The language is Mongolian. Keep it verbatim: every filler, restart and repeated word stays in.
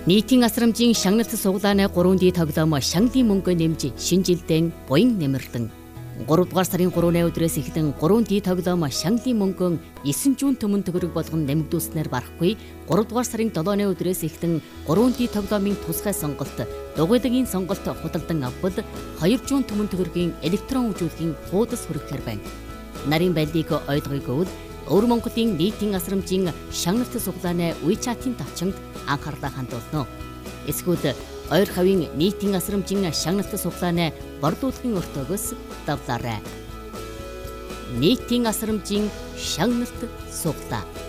Нийтийн асрамжийн шагналт суглааны гурван ди тоглоом шагналын мөнгө нэмж шинэ жилдээ буян нэмэрдэн. гуравдугаар сарын гуравны өдрөөс эхлэн гурван ди тоглоом шагналын мөнгөн есөн зуун төмөн төгрөг болгон нэмэгдүүлснээр барахгүй. гуравдугаар сарын долооны өдрөөс эхлэн гурван ди тоглоомын тусгай сонголт, дугуйлагын сонголт худалдан авбал хоёр зуун төмөн төгрөгийн электрон үжүүлгийн хуудас хүрэхээр байна. Нарийн байлиг ойлгоёгүй бол Өвөр Монголын нийтийн асрамжийн шагналт суглааны WeChat-ийн тавчинд анхаарлаа хандуулно. Эсвэл ойр хавийн нийтийн асрамжийн шагналт суглааны борлуулалтын өртөөгөөс давлаарай. Нийтийн асрамжийн шагналт суглаа.